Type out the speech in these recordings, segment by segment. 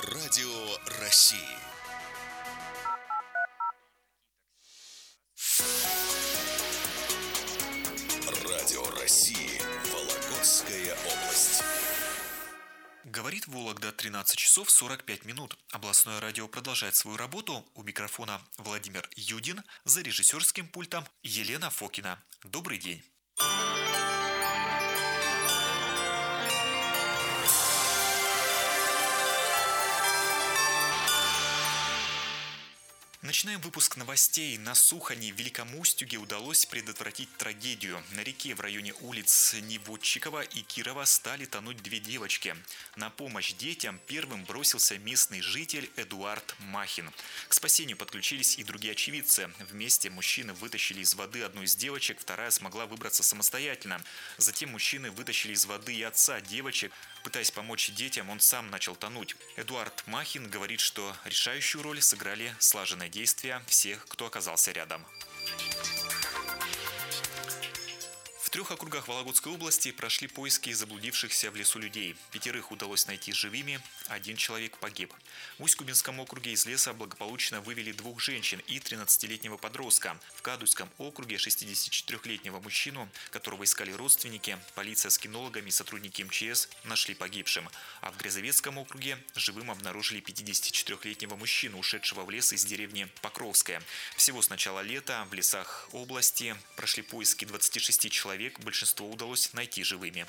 Радио России. Радио России. Вологодская область. Говорит Вологда, 13 часов 45 минут. Областное радио продолжает свою работу. У микрофона Владимир Юдин, за режиссерским пультом Елена Фокина. Добрый день. Начинаем выпуск новостей. На Сухани в Великом Устюге удалось предотвратить трагедию. На реке в районе улиц Неводчикова и Кирова стали тонуть две девочки. На помощь детям первым бросился местный житель Эдуард Махин. К спасению подключились и другие очевидцы. Вместе мужчины вытащили из воды одну из девочек, вторая смогла выбраться самостоятельно. Затем мужчины вытащили из воды и отца девочек. Пытаясь помочь детям, он сам начал тонуть. Эдуард Махин говорит, что решающую роль сыграли слаженные действия всех, кто оказался рядом. В 3 округах Вологодской области прошли поиски заблудившихся в лесу людей. 5 удалось найти живыми, 1 человек погиб. В Усть-Кубинском округе из леса благополучно вывели 2 женщин и 13-летнего подростка. В Кадуйском округе 64-летнего мужчину, которого искали родственники, полиция с кинологами и сотрудники МЧС нашли погибшим. А в Грязовецком округе живым обнаружили 54-летнего мужчину, ушедшего в лес из деревни Покровская. Всего с начала лета в лесах области прошли поиски 26 человек. Большинство удалось найти живыми.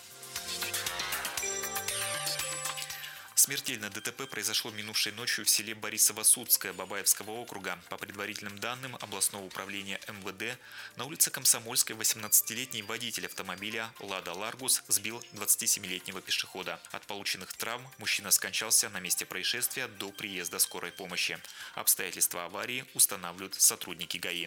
Смертельное ДТП произошло минувшей ночью в селе Борисово-Судское Бабаевского округа. По предварительным данным областного управления МВД, на улице Комсомольской 18-летний водитель автомобиля «Лада Ларгус» сбил 27-летнего пешехода. От полученных травм мужчина скончался на месте происшествия до приезда скорой помощи. Обстоятельства аварии устанавливают сотрудники ГАИ.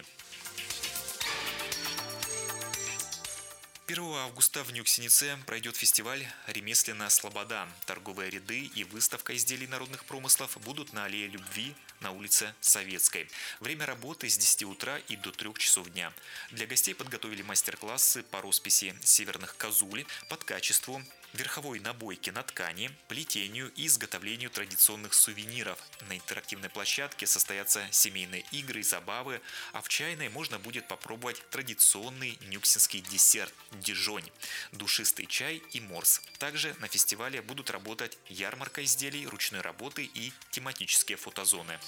1 августа в Нюксенице пройдет фестиваль «Ремесленная слобода». Торговые ряды и выставка изделий народных промыслов будут на аллее Любви на улице Советской. Время работы с 10 утра и до 3 часов дня. Для гостей подготовили мастер-классы по росписи северных козуль, под качеству, верховой набойке на ткани, плетению и изготовлению традиционных сувениров. На интерактивной площадке состоятся семейные игры и забавы, а в чайной можно будет попробовать традиционный нюксинский десерт – дижонь, душистый чай и морс. Также на фестивале будут работать ярмарка изделий ручной работы и тематические фотозоны.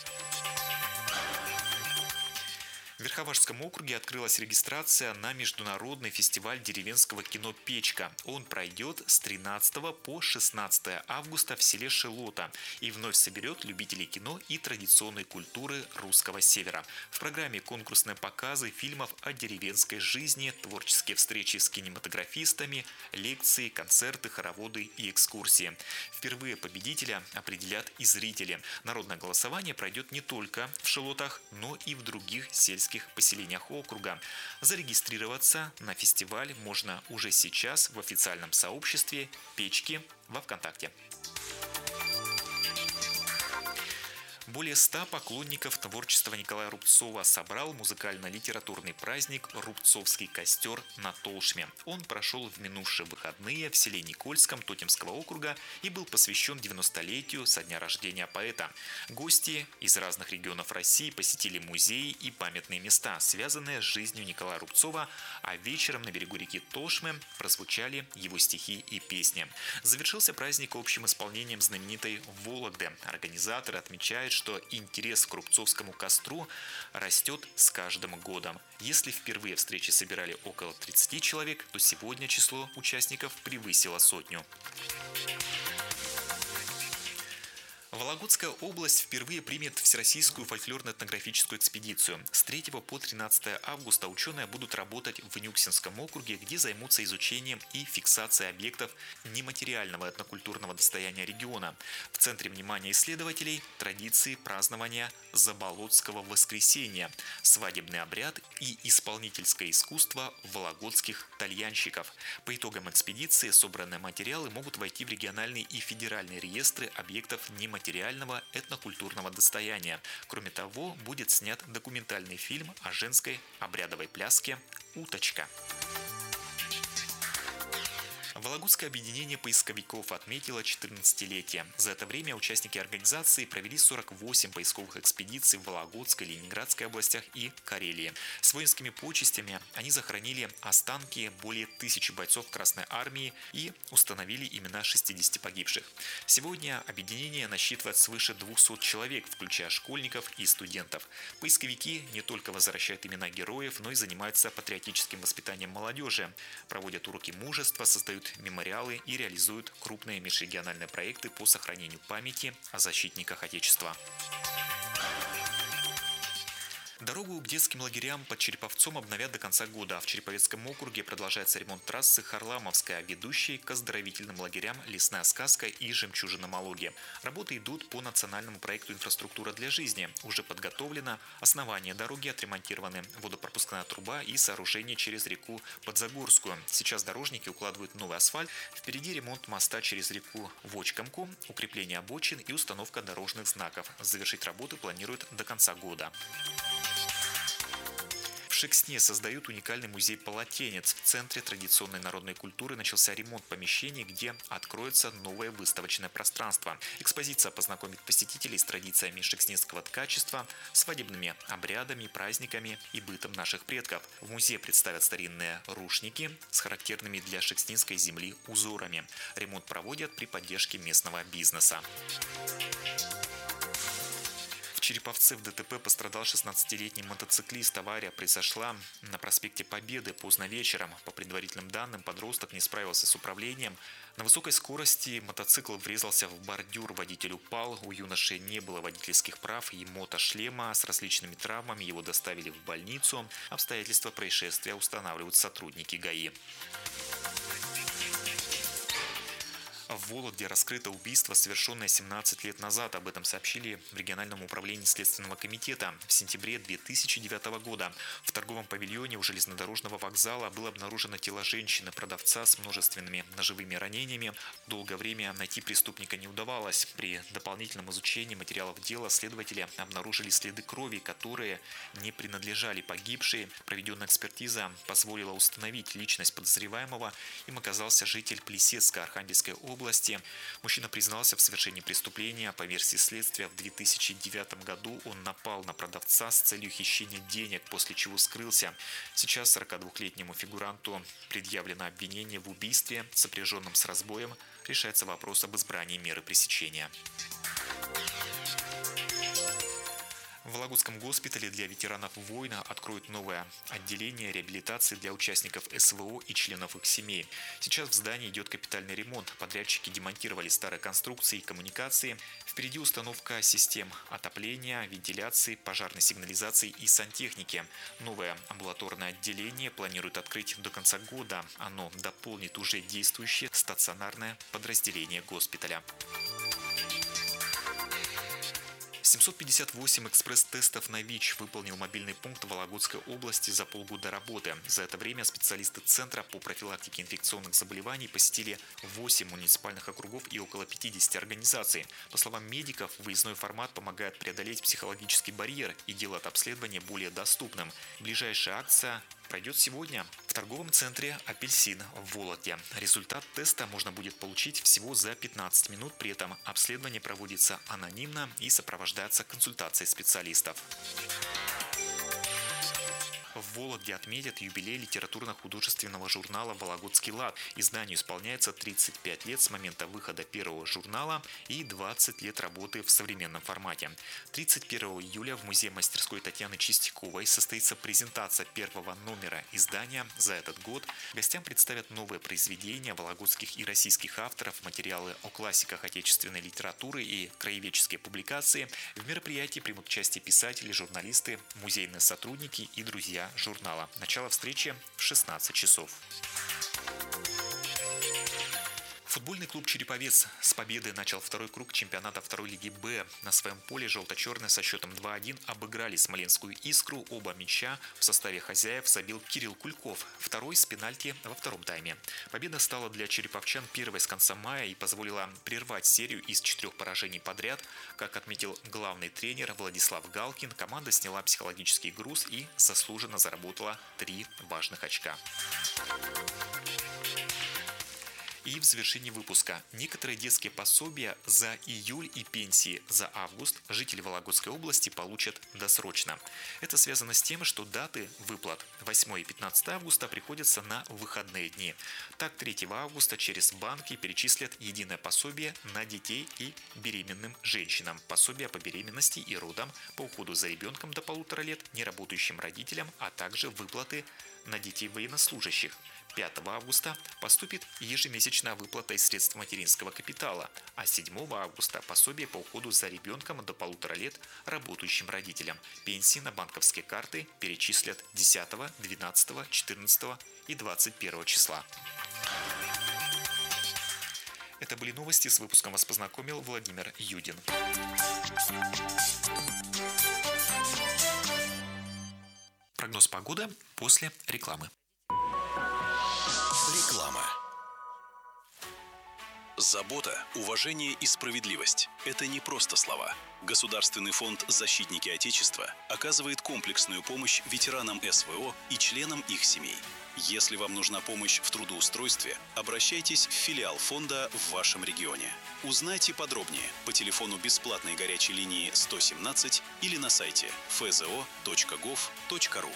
В Верховашском округе открылась регистрация на международный фестиваль деревенского кино «Печка». Он пройдет с 13 по 16 августа в селе Шелота и вновь соберет любителей кино и традиционной культуры русского севера. В программе конкурсные показы фильмов о деревенской жизни, творческие встречи с кинематографистами, лекции, концерты, хороводы и экскурсии. Впервые победителя определят и зрители. Народное голосование пройдет не только в Шелотах, но и в других сельских поселениях округа. Зарегистрироваться на фестиваль можно уже сейчас в официальном сообществе «Печки» во ВКонтакте. Более 100 поклонников творчества Николая Рубцова собрал музыкально-литературный праздник «Рубцовский костер» на Толшме. Он прошел в минувшие выходные в селе Никольском Тотемского округа и был посвящен 90-летию со дня рождения поэта. Гости из разных регионов России посетили музеи и памятные места, связанные с жизнью Николая Рубцова, а вечером на берегу реки Толшмы прозвучали его стихи и песни. Завершился праздник общим исполнением знаменитой «Вологды». Организаторы отмечают, что интерес к Рубцовскому костру растет с каждым годом. Если впервые встречи собирали около 30 человек, то сегодня число участников превысило 100. Вологодская область впервые примет Всероссийскую фольклорно-этнографическую экспедицию. С 3 по 13 августа ученые будут работать в Нюксинском округе, где займутся изучением и фиксацией объектов нематериального этнокультурного достояния региона. В центре внимания исследователей – традиции празднования Заболотского воскресенья, свадебный обряд и исполнительское искусство вологодских тальянщиков. По итогам экспедиции собранные материалы могут войти в региональные и федеральные реестры объектов нематериального этнокультурного достояния. Кроме того, будет снят документальный фильм о женской обрядовой пляске «Уточка». Вологодское объединение поисковиков отметило 14-летие. За это время участники организации провели 48 поисковых экспедиций в Вологодской, Ленинградской областях и Карелии. С воинскими почестями они захоронили останки более 1000 бойцов Красной Армии и установили имена 60 погибших. Сегодня объединение насчитывает свыше 200 человек, включая школьников и студентов. Поисковики не только возвращают имена героев, но и занимаются патриотическим воспитанием молодежи, проводят уроки мужества, создают мемориалы и реализуют крупные межрегиональные проекты по сохранению памяти о защитниках Отечества. Дорогу к детским лагерям под Череповцом обновят до конца года. В Череповецком округе продолжается ремонт трассы Харламовская, ведущей к оздоровительным лагерям «Лесная сказка» и «Жемчужина Малоги». Работы идут по национальному проекту «Инфраструктура для жизни». Уже подготовлено основание дороги, отремонтированы водопропускная труба и сооружение через реку Подзагорскую. Сейчас дорожники укладывают новый асфальт. Впереди ремонт моста через реку Вочкомку, укрепление обочин и установка дорожных знаков. Завершить работы планируют до конца года. В Шексне создают уникальный музей полотенец. В Центре традиционной народной культуры начался ремонт помещений, где откроется новое выставочное пространство. Экспозиция познакомит посетителей с традициями шекснинского ткачества, свадебными обрядами, праздниками и бытом наших предков. В музее представят старинные рушники с характерными для шекснинской земли узорами. Ремонт проводят при поддержке местного бизнеса. В Череповце в ДТП пострадал 16-летний мотоциклист. Авария произошла на проспекте Победы поздно вечером. По предварительным данным, подросток не справился с управлением. На высокой скорости мотоцикл врезался в бордюр, водитель упал. У юноши не было водительских прав и мотошлема. С различными травмами его доставили в больницу. Обстоятельства происшествия устанавливают сотрудники ГАИ. В Вологде раскрыто убийство, совершенное 17 лет назад. Об этом сообщили в региональном управлении Следственного комитета. В сентябре 2009 года в торговом павильоне у железнодорожного вокзала было обнаружено тело женщины-продавца с множественными ножевыми ранениями. Долгое время найти преступника не удавалось. При дополнительном изучении материалов дела следователи обнаружили следы крови, которые не принадлежали погибшей. Проведенная экспертиза позволила установить личность подозреваемого. Им оказался житель Плесецка Архангельской области. Мужчина признался в совершении преступления. По версии следствия, в 2009 году он напал на продавца с целью хищения денег, после чего скрылся. Сейчас 42-летнему фигуранту предъявлено обвинение в убийстве, сопряженном с разбоем. Решается вопрос об избрании меры пресечения. В Вологодском госпитале для ветеранов войны откроют новое отделение реабилитации для участников СВО и членов их семей. Сейчас в здании идет капитальный ремонт. Подрядчики демонтировали старые конструкции и коммуникации. Впереди установка систем отопления, вентиляции, пожарной сигнализации и сантехники. Новое амбулаторное отделение планируют открыть до конца года. Оно дополнит уже действующее стационарное подразделение госпиталя. 758 экспресс-тестов на ВИЧ выполнил мобильный пункт в Вологодской области за полгода работы. За это время специалисты Центра по профилактике инфекционных заболеваний посетили 8 муниципальных округов и около 50 организаций. По словам медиков, выездной формат помогает преодолеть психологический барьер и делает обследование более доступным. Ближайшая акция пройдет сегодня в торговом центре «Апельсин» в Вологде. Результат теста можно будет получить всего за 15 минут. При этом обследование проводится анонимно и сопровождается консультацией специалистов. В Вологде отметят юбилей литературно-художественного журнала «Вологодский лад». Изданию исполняется 35 лет с момента выхода первого журнала и 20 лет работы в современном формате. 31 июля в музее-мастерской Татьяны Чистяковой состоится презентация первого номера издания за этот год. Гостям представят новые произведения вологодских и российских авторов, материалы о классиках отечественной литературы и краеведческие публикации. В мероприятии примут участие писатели, журналисты, музейные сотрудники и друзья журнала. Начало встречи в 16 часов. Футбольный клуб «Череповец» с победой начал второй круг чемпионата второй лиги «Б». На своем поле желто-черные со счетом 2-1 обыграли Смоленскую «Искру». Оба мяча в составе хозяев забил Кирилл Кульков, второй с пенальти во втором тайме. Победа стала для череповчан первой с конца мая и позволила прервать серию из 4 поражений подряд. Как отметил главный тренер Владислав Галкин, команда сняла психологический груз и заслуженно заработала 3 важных очка. И в завершении выпуска. Некоторые детские пособия за июль и пенсии за август жители Вологодской области получат досрочно. Это связано с тем, что даты выплат 8 и 15 августа приходятся на выходные дни. Так, 3 августа через банки перечислят единое пособие на детей и беременным женщинам, пособие по беременности и родам, по уходу за ребенком до 1,5 лет, неработающим родителям, а также выплаты на детей военнослужащих. 5 августа поступит ежемесячная выплата из средств материнского капитала, а 7 августа пособие по уходу за ребенком до 1,5 лет работающим родителям. Пенсии на банковские карты перечислят 10, 12, 14 и 21 числа. Это были новости. С выпуском вас познакомил Владимир Юдин. Прогноз погоды после рекламы. Реклама. Забота, уважение и справедливость – это не просто слова. Государственный фонд «Защитники Отечества» оказывает комплексную помощь ветеранам СВО и членам их семей. Если вам нужна помощь в трудоустройстве, обращайтесь в филиал фонда в вашем регионе. Узнайте подробнее по телефону бесплатной горячей линии 117 или на сайте fzo.gov.ru.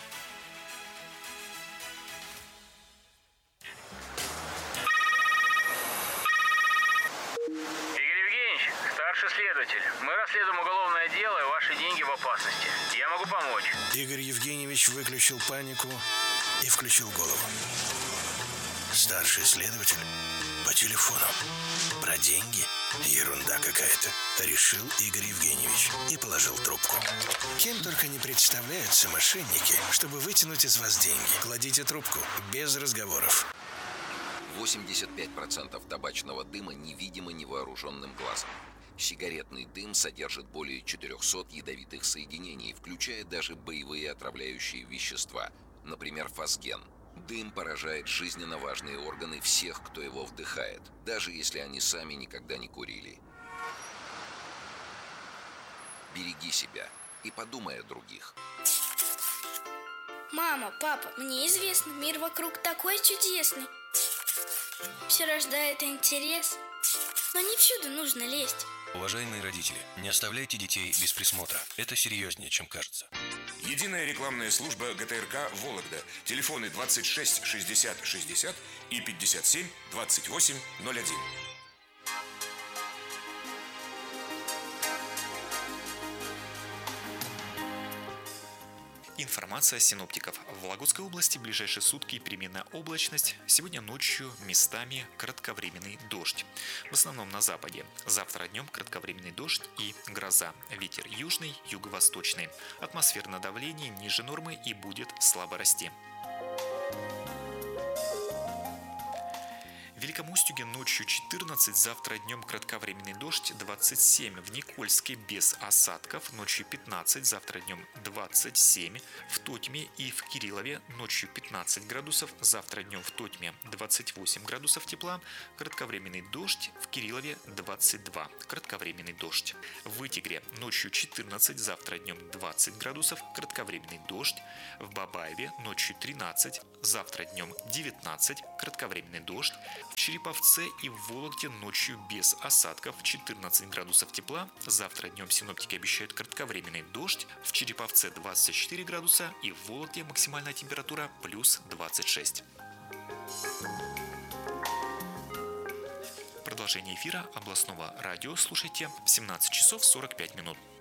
Следователь, мы расследуем уголовное дело, и ваши деньги в опасности. Я могу помочь. Игорь Евгеньевич выключил панику и включил голову. Старший следователь по телефону. Про деньги? Ерунда какая-то. Решил Игорь Евгеньевич и положил трубку. Кем только не представляются мошенники, чтобы вытянуть из вас деньги. Кладите трубку без разговоров. 85% табачного дыма невидимо невооруженным глазом. Сигаретный дым содержит более 400 ядовитых соединений, включая даже боевые отравляющие вещества, например, фосген. Дым поражает жизненно важные органы всех, кто его вдыхает, даже если они сами никогда не курили. Береги себя и подумай о других. Мама, папа, мне известно, мир вокруг такой чудесный. Все рождает интерес, но не всюду нужно лезть. Уважаемые родители, не оставляйте детей без присмотра. Это серьезнее, чем кажется. Единая рекламная служба ГТРК «Вологда». Телефоны 26 60 60 и 57 28 01. Информация синоптиков. В Вологодской области в ближайшие сутки переменная облачность. Сегодня ночью местами кратковременный дождь. В основном на западе. Завтра днем кратковременный дождь и гроза. Ветер южный, юго-восточный. Атмосферное давление ниже нормы и будет слабо расти. В Великом Устюге ночью 14, завтра днем кратковременный дождь 27, в Никольске без осадков ночью 15, завтра днем 27, в Тотьме и в Кириллове ночью 15 градусов, завтра днем в Тотьме 28 градусов тепла, кратковременный дождь, в Кириллове 22, кратковременный дождь. В Вытегре ночью 14, завтра днем 20 градусов, кратковременный дождь, в Бабаеве ночью 13, завтра днем 19, кратковременный дождь, в Череповце и в Вологде ночью без осадков 14 градусов тепла. Завтра днем синоптики обещают кратковременный дождь. В Череповце 24 градуса и в Вологде максимальная температура плюс 26. Продолжение эфира областного радио слушайте в 17 часов 45 минут.